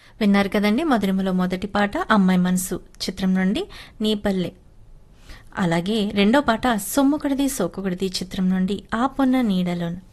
విన్నారు కదండి మధురిమలో మొదటి పాట అమ్మాయి మనసు చిత్రం నుండి నీ పల్లె. అలాగే రెండో పాట సొమ్ముకడిది సోకుకడిది చిత్రం నుండి ఆ పొన్న నీడలో.